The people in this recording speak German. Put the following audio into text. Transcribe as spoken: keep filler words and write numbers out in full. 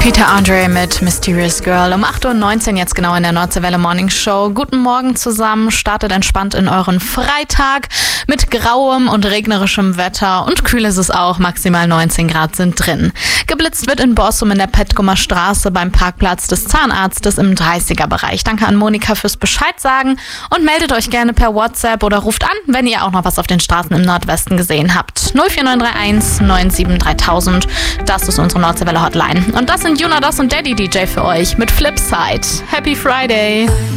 Peter Andre mit Mysterious Girl um acht Uhr neunzehn jetzt genau in der Nordseewelle Morning Show. Guten Morgen zusammen, startet entspannt in euren Freitag mit grauem und regnerischem Wetter und kühl ist es auch, maximal neunzehn Grad sind drin. Geblitzt wird in Borsum in der Petkumer Straße beim Parkplatz des Zahnarztes im dreißiger Bereich. Danke an Monika fürs Bescheid sagen und meldet euch gerne per WhatsApp oder ruft an, wenn ihr auch noch was auf den Straßen im Nordwesten gesehen habt. null vier neun drei eins neun sieben dreitausend, das ist unsere Nordseewelle Hotline. Und das sind Jonas und Daddy D J für euch mit Flipside. Happy Friday!